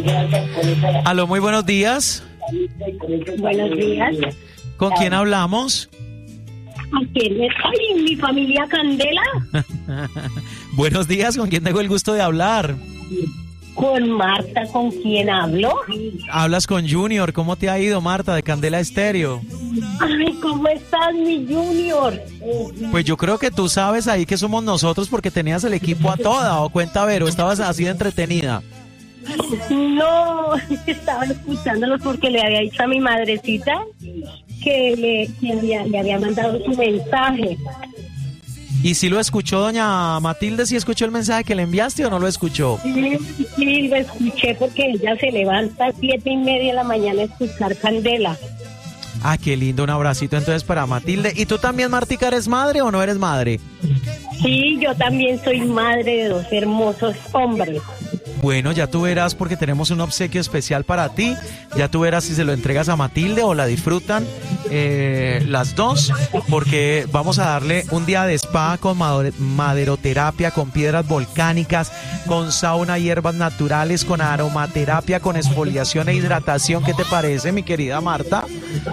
Aló, muy buenos días. Buenos días. ¿Con quién hablamos? ¿A quién es? Ay, mi familia Candela. Buenos días, ¿con quién tengo el gusto de hablar? Con Marta, ¿con quién hablo? Hablas con Junior. ¿Cómo te ha ido, Marta, de Candela Estéreo? Ay, ¿cómo estás, mi Junior? Pues yo creo que tú sabes ahí que somos nosotros porque tenías el equipo a toda, o cuenta, Vero, estabas así de entretenida. No, estaba escuchándolos porque le había dicho a mi madrecita que le había mandado su mensaje. ¿Y si lo escuchó doña Matilde? ¿Si escuchó el mensaje que le enviaste o no lo escuchó? Sí, lo escuché porque ella se levanta a 7:30 de la mañana a escuchar Candela. Ah, qué lindo, un abracito entonces para Matilde. ¿Y tú también, Martica, eres madre o no eres madre? Sí, yo también soy madre de 2 hermosos hombres. Bueno, ya tú verás porque tenemos un obsequio especial para ti. Ya tú verás si se lo entregas a Matilde o la disfrutan las dos, porque vamos a darle un día de spa con maderoterapia, con piedras volcánicas, con sauna, hierbas naturales, con aromaterapia, con exfoliación e hidratación. ¿Qué te parece, mi querida Marta?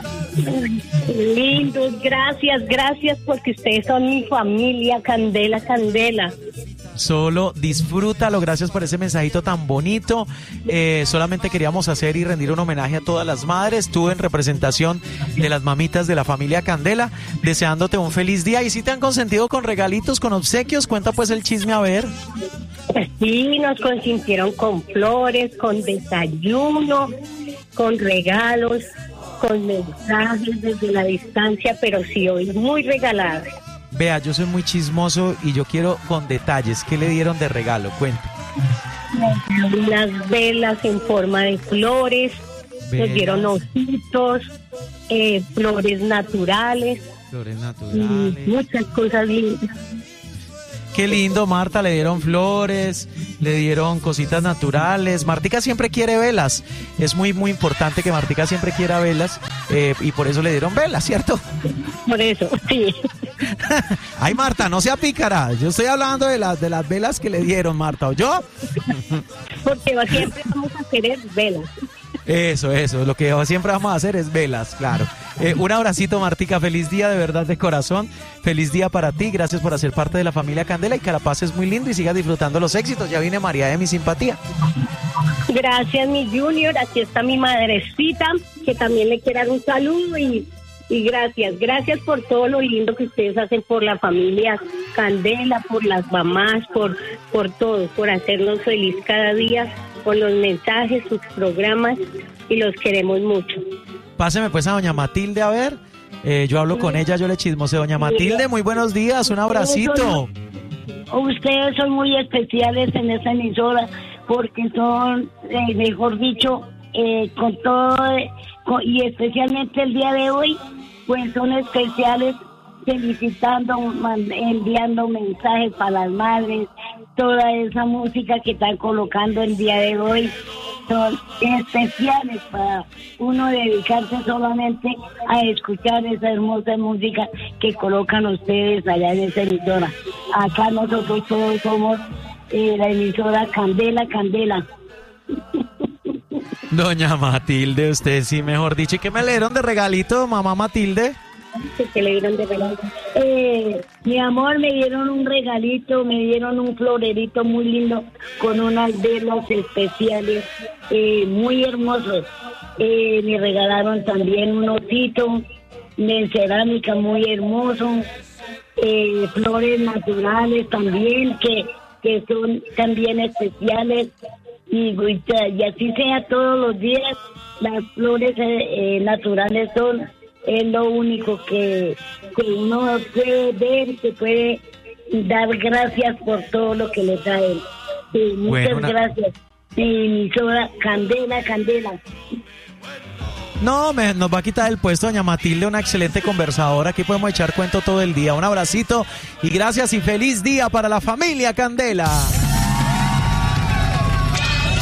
Lindos, gracias porque ustedes son mi familia, Candela. Solo disfrútalo, gracias por ese mensajito tan bonito. Solamente queríamos hacer y rendir un homenaje a todas las madres, tú en representación de las mamitas de la familia Candela, deseándote un feliz día. Y si te han consentido con regalitos, con obsequios, cuenta pues el chisme a ver. Sí, nos consintieron con flores, con desayuno, con regalos, con mensajes desde la distancia, pero sí hoy muy regaladas. Vea, yo soy muy chismoso y yo quiero con detalles. ¿Qué le dieron de regalo? Cuente. Unas velas en forma de flores, nos dieron ositos, flores naturales. Muchas cosas lindas. Qué lindo, Marta, le dieron flores, le dieron cositas naturales. Martica siempre quiere velas. Es muy, muy importante que Martica siempre quiera velas y por eso le dieron velas, ¿cierto? Por eso, sí. Ay, Marta, no sea pícara. Yo estoy hablando de las velas que le dieron, Marta, ¿o yo? Porque siempre vamos a querer velas. Eso, lo que siempre vamos a hacer es velas, claro. Un abracito, Martica, feliz día de verdad de corazón, feliz día para ti, gracias por hacer parte de la familia Candela y que la pases muy lindo y sigas disfrutando los éxitos. Ya viene María de mi simpatía. Gracias, mi Junior, aquí está mi madrecita, que también le quiere dar un saludo y gracias por todo lo lindo que ustedes hacen por la familia Candela, por las mamás, por todo, por hacernos feliz cada día, por los mensajes, sus programas y los queremos mucho. Páseme pues a doña Matilde a ver, yo hablo con ella, yo le chismose. Doña Matilde, muy buenos días, un abracito. Ustedes son muy especiales en esa emisora porque son, mejor dicho, con todo y especialmente el día de hoy, pues son especiales felicitando, enviando mensajes para las madres, toda esa música que están colocando el día de hoy son especiales para uno dedicarse solamente a escuchar esa hermosa música que colocan ustedes allá en esa emisora. Acá nosotros todos somos la emisora Candela. Doña Matilde, usted sí, mejor dicho. ¿Y qué me le dieron de regalito, mamá Matilde? ¿Qué le dieron de regalo? Mi amor, me dieron un regalito, me dieron un florerito muy lindo con unas velas especiales, muy hermosos. Me regalaron también un osito de cerámica muy hermoso, flores naturales también que son también especiales. Y así sea todos los días, las flores naturales es lo único que uno puede ver, que puede dar gracias por todo lo que le traen. Sí, muchas gracias. Mi emisora Candela. No, nos va a quitar el puesto doña Matilde, una excelente conversadora. Aquí podemos echar cuento todo el día. Un abracito y gracias y feliz día para la familia Candela.